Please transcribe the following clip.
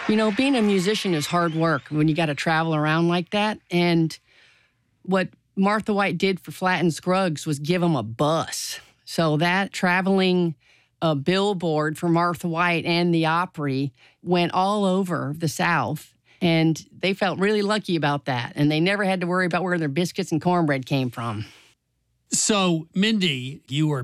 Being a musician is hard work when you got to travel around like that. And what Martha White did for Flatt and Scruggs was give them a bus. So that traveling billboard for Martha White and the Opry went all over the South. And they felt really lucky about that. And they never had to worry about where their biscuits and cornbread came from. So, Mindy, you were